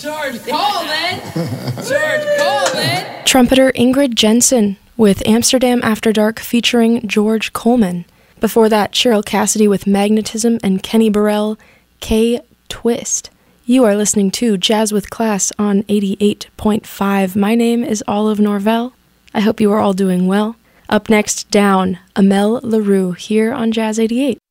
George Coleman! George Coleman! Trumpeter Ingrid Jensen with Amsterdam After Dark featuring George Coleman. Before that, Cheryl Cassidy with Magnetism and Kenny Burrell, K-Twist. You are listening to Jazz with Class on 88.5. My name is Olive Norvell. I hope you are all doing well. Up next, Down, Amel LaRue here on Jazz 88.